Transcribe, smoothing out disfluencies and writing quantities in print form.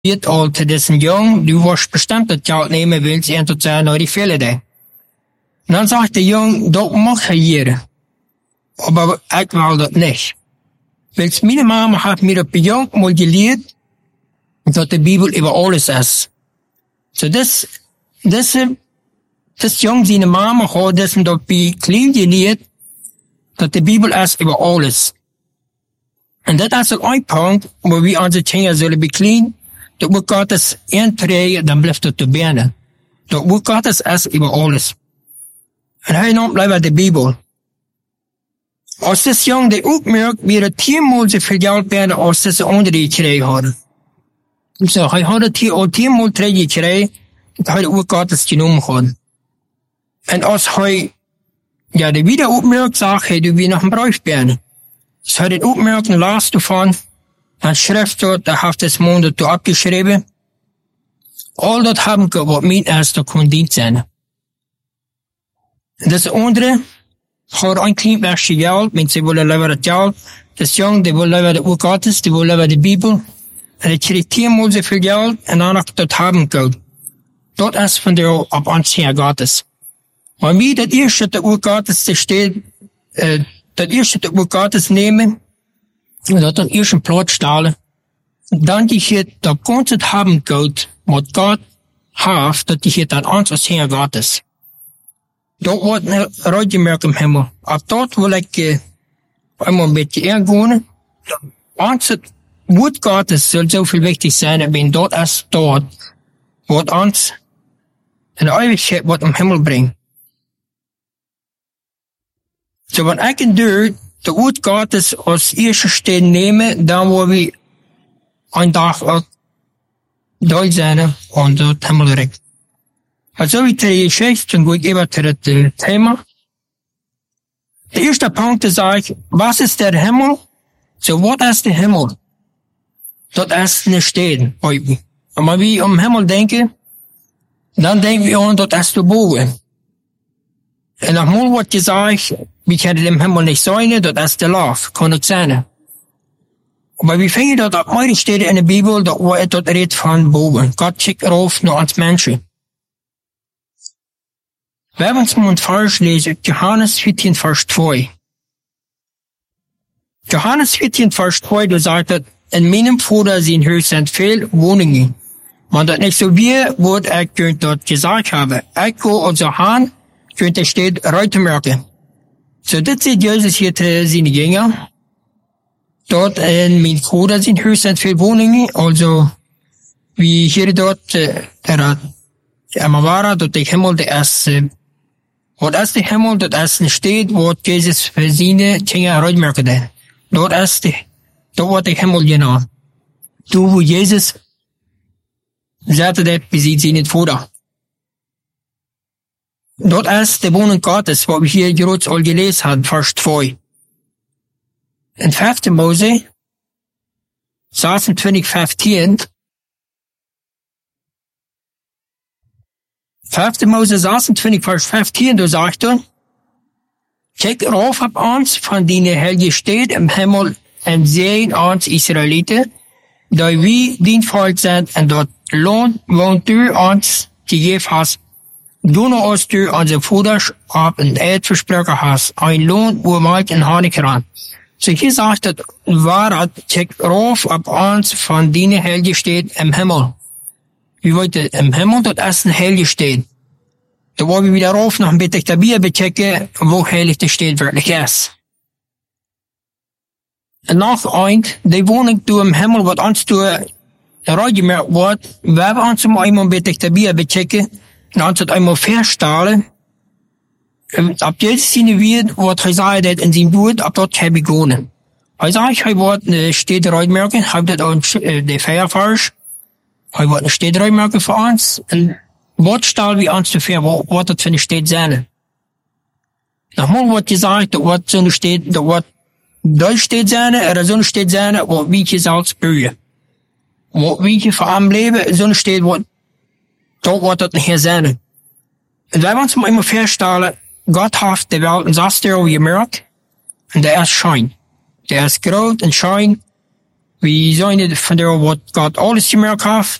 Wird al te dessen jong, du wirst bestimmt das Geld nehmen, willst en tot zeggen, nou die Fälle da. Und dann sagt der Jung, das mag jeder. Aber ich will das nicht. Weil meine Mama hat mir op jong mal gelehrt, dass die Bibel über alles ist. So das Jung seine Mama hat dessen dort bei klein gelehrt, dass die Bibel ist über alles. Und das ist auch ein Punkt, wo wir unsere Kinder sollen bekleiden, dat wordt Gottes intreden, dan blijft het te binnen. Dat wordt Gottes is über alles. En hij noemt blijft de Bibel. Als das Jong die ook merkt, wie er 10-mal zoveel geld binnen als deze andere gekregen hadden. So, hij had het hier al 10-mal terug gekregen, dat hij ook Gottes genomen had. En als hij, ja, de wieder opmerkt, zegt hij, du wie nog een bruif binnen. Dus hij het opmerkt, en laatst ervan, een schrift dort, daar heeft het maand toe abgeschreven. Al dat hebben we wat mijn eerste kon dienst zijn. En dat andere, had een klein beetje geld, mensen willen liever het geld. Dat jong, die willen liever de woord Gottes, die willen liever de Bibel. En die kreeg 10-mal zoveel geld, en dan nog dat hebben we. Dat is van de op ons Heer Gottes. Maar wie dat eerste de woord Gottes te stellen, dat eerste de woord Gottes nemen, dat dan eerst een plaats stellen. Dan die je dat constant hebben kunt, wat God heeft, dat die je dan ons als Heer Gottes. Dat wordt een uitgemerkt im Himmel. Op dat wil ik eenmaal een beetje inwonen. Ons het woord Gottes zal zoveel wichtig zijn, en dat is dat wat ons in de eeuwigheid wat im Himmel brengt. Zo wat ik en doe, de woord Gottes als eerste steen nemen, dan worden we een dag ook dood zijn en het Himmelrijk. Also wie die Geschichte, dann gehe ich eben zu dem Thema. Der erste Punkt ist, was ist der Himmel? So, was ist der Himmel? Das ist nicht stehen. Und wenn wir am Himmel denken, dann denken wir an, das ist der Boden. Und nochmal wird gesagt, wir können im Himmel nicht sein, das ist der Lauf, kann nicht sein. Aber wir finden dort auf mehreren Stellen in der Bibel, da wo dort redet von Boden. Gott schickt rauf nur uns Menschen. Wenn wir uns mal Vers lesen, Johannes 14, Vers 2. Johannes 14, Vers 2, da sagt er, in meinem Vater sind höchstens viel Wohnungen. Wenn das nicht so wäre, würde ich dort gesagt haben, ich gehe also hin, könnte steht, Reutemerke. So, das sieht Jesus hier zu seine Jünger. Dort in meinem Vater sind höchstens viel Wohnungen, also, wie hier dort, der Amavara, dort der Himmel, der ist, wat is de Himmel, dat is een stad wat Jezus voor zijn dingen uitmerkte. Dat wordt de Himmel genoemd. Toen wo Jezus zette dat bezit zijn het Vader. Dat is de woning Gottes, wat we hier groot al gelezen hadden, vers 2. In 5. Mose 26:15. 5. Mose 26, Vers 15, da sagt er, kijk rauf op ons van die heilige stad im Himmel en sehen ons Israeliten, dat wie dien volk zijn en dat loon woont u ons gegeven hast, doen ons u onze voeders op een eed versproken hast, een loon wo maak en Hanekeran. So hier sagt het, waarheid, kijk rauf op ons van die heilige stad im Himmel. Wie wollt ihr im Himmel, dort ist ein heilige Stad. Da wollen wir wieder rauf noch ein bisschen der Bibel checken, wo heilig die Stadt wirklich ist. Und noch eins, die Wohnung du im Himmel, was uns du reingemerkt wird, wenn wir uns einmal ein bisschen der Bibel checken, und uns das einmal feststellen, ab jetzt sind wir, was er sagt, in seinem Wort, ab dort habe ich begonnen. Er sagt, er wird eine Stadt reinmerken, hat das auch der Feierfars, hij wordt een stad maken voor ons. En wat stellen we ons te ver, wat het voor een stad zijn? Nogmaals wordt gezegd, dat wordt zo'n stad, dat wordt de stad zijn, er zo'n stad zijn, wat wie je zelfs bouwen. Wat wie je voor hem leven, zo'n stad wordt, dat wordt het niet zijn. En wij moeten ons maar voorstellen, God heeft de wereld een 6 euro gemerkt, en der is schijn. Der is groot en schijn. We zijn van der wat God alles gemaakt heeft.